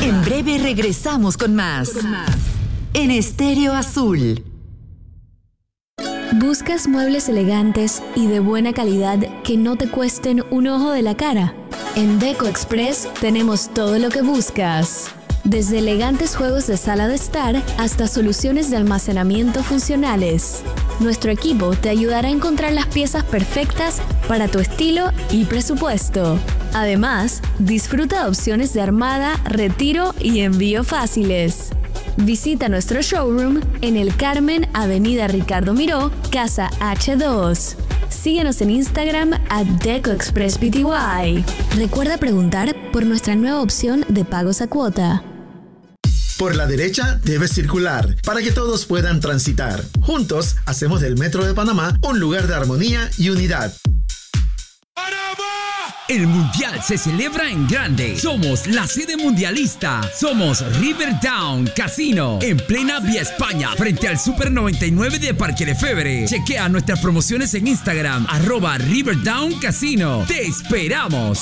En breve regresamos con más. En Estéreo Azul. ¿Buscas muebles elegantes y de buena calidad que no te cuesten un ojo de la cara? En Deco Express tenemos todo lo que buscas. Desde elegantes juegos de sala de estar hasta soluciones de almacenamiento funcionales. Nuestro equipo te ayudará a encontrar las piezas perfectas para tu estilo y presupuesto. Además, disfruta de opciones de armada, retiro y envío fáciles. Visita nuestro showroom en El Carmen, Avenida Ricardo Miró, Casa H2. Síguenos en Instagram @DecoExpressPty. Recuerda preguntar por nuestra nueva opción de pagos a cuota. Por la derecha debes circular para que todos puedan transitar. Juntos hacemos del Metro de Panamá un lugar de armonía y unidad. El Mundial se celebra en grande. Somos la sede mundialista. Somos Riverdown Casino, en plena Vía España, frente al Super 99 de Parque Lefebvre. Chequea nuestras promociones en Instagram, @Riverdown Casino. ¡Te esperamos!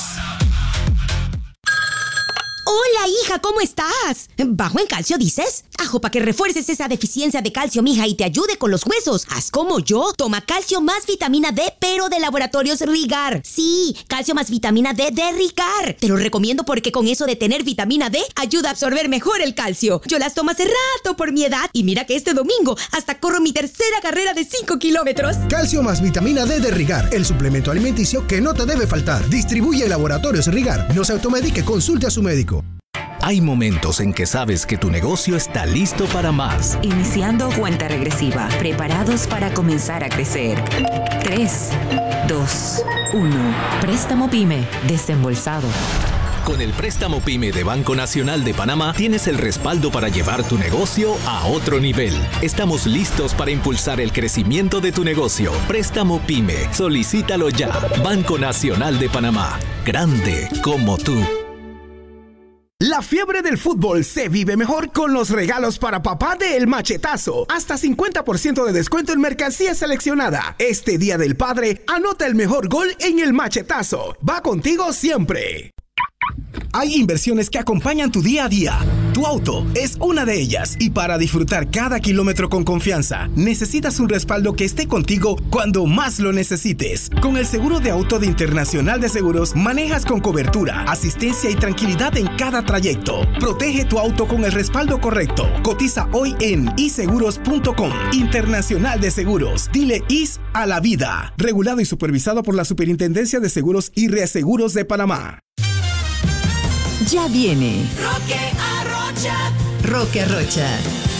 Hola, hija, ¿cómo estás? ¿Bajo en calcio, dices? Ajo, para que refuerces esa deficiencia de calcio, mija, y te ayude con los huesos. Haz como yo. Toma calcio más vitamina D, pero de Laboratorios Rigar. Sí, calcio más vitamina D de Rigar. Te lo recomiendo porque con eso de tener vitamina D, ayuda a absorber mejor el calcio. Yo las tomo hace rato por mi edad. Y mira que este domingo hasta corro mi tercera carrera de 5 kilómetros. Calcio más vitamina D de Rigar, el suplemento alimenticio que no te debe faltar. Distribuye Laboratorios Rigar. No se automedique, consulte a su médico. Hay momentos en que sabes que tu negocio está listo para más. Iniciando cuenta regresiva, preparados para comenzar a crecer. 3, 2, 1. Préstamo PYME, desembolsado. Con el préstamo PYME de Banco Nacional de Panamá tienes el respaldo para llevar tu negocio a otro nivel. Estamos listos para impulsar el crecimiento de tu negocio. Préstamo PYME. Solicítalo ya. Banco Nacional de Panamá. Grande como tú. La fiebre del fútbol se vive mejor con los regalos para papá de El Machetazo. Hasta 50% de descuento en mercancía seleccionada. Este Día del Padre, anota el mejor gol en El Machetazo. Va contigo siempre. Hay inversiones que acompañan tu día a día. Tu auto es una de ellas y para disfrutar cada kilómetro con confianza, necesitas un respaldo que esté contigo cuando más lo necesites. Con el seguro de auto de Internacional de Seguros, manejas con cobertura, asistencia y tranquilidad en cada trayecto. Protege tu auto con el respaldo correcto. Cotiza hoy en iseguros.com. Internacional de Seguros. Dile IS a la vida. Regulado y supervisado por la Superintendencia de Seguros y Reaseguros de Panamá. Ya viene Roque Arrocha. Roque Arrocha,